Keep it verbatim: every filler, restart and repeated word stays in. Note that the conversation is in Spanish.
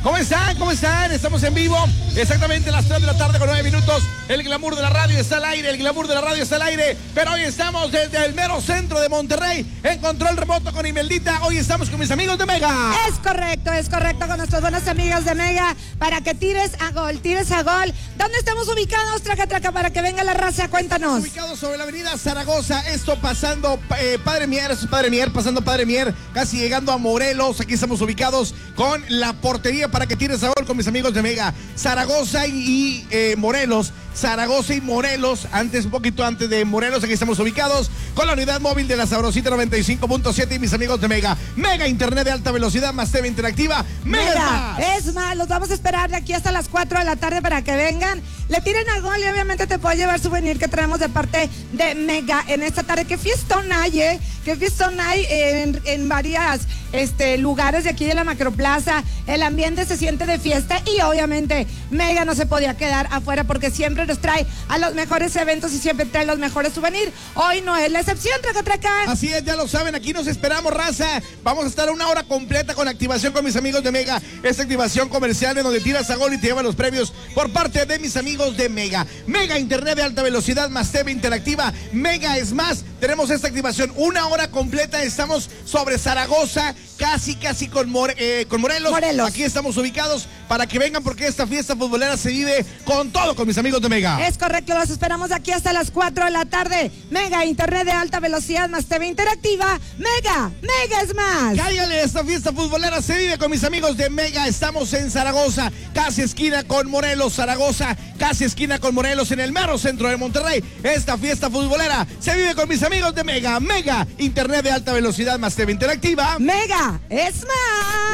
¿Cómo están? ¿Cómo están? Estamos en vivo, exactamente a las tres de la tarde con nueve minutos. El glamour de la radio está al aire, el glamour de la radio está al aire. Pero hoy estamos desde el mero centro de Monterrey, en control remoto con Imeldita. Hoy estamos con mis amigos de Mega. Es correcto, es correcto, con nuestros buenos amigos de Mega, para que tires a gol, tires a gol. ¿Dónde estamos ubicados, traca, traca, para que venga la raza? Cuéntanos. Ubicados sobre la avenida Zaragoza, esto pasando eh, Padre Mier, esto es Padre Mier, pasando Padre Mier, casi llegando a Morelos. Aquí estamos ubicados con la portería para que tires a gol con mis amigos de Mega. Zaragoza y, y eh, Morelos. Zaragoza y Morelos, antes, un poquito antes de Morelos, aquí estamos ubicados con la unidad móvil de la Sabrosita noventa y cinco punto siete y mis amigos de Mega. Mega Internet de alta velocidad más T V interactiva. Mega, Mega es más, los vamos a esperar de aquí hasta las cuatro de la tarde para que vengan, le tiren a gol y obviamente te puedes llevar souvenir que traemos de parte de Mega en esta tarde. Qué fiestón hay, ¿eh? Qué fiestón hay en, en varias este, lugares de aquí de la Macroplaza. El ambiente se siente de fiesta y obviamente Mega no se podía quedar afuera porque siempre nos trae a los mejores eventos y siempre trae los mejores souvenirs. Hoy no es la excepción, traca, traca. Así es, ya lo saben, aquí nos esperamos, raza. Vamos a estar una hora completa con activación con mis amigos de Mega. Esta activación comercial en donde tiras a gol y te llevan los premios por parte de mis amigos de Mega. Mega Internet de alta velocidad más T V interactiva. Mega es más. Tenemos esta activación una hora completa. Estamos sobre Zaragoza, casi, casi con, More, eh, con Morelos. Morelos. Aquí estamos ubicados para que vengan porque esta fiesta futbolera se vive con todo con mis amigos de Mega. Es correcto, los esperamos aquí hasta las cuatro de la tarde. Mega Internet de alta velocidad más T V interactiva. Mega, Mega es más. Cállale, esta fiesta futbolera se vive con mis amigos de Mega. Estamos en Zaragoza, casi esquina con Morelos. Zaragoza, casi esquina con Morelos, en el mero centro de Monterrey. Esta fiesta futbolera se vive con mis amigos de Mega. Mega Internet de alta velocidad más T V interactiva. Mega es más.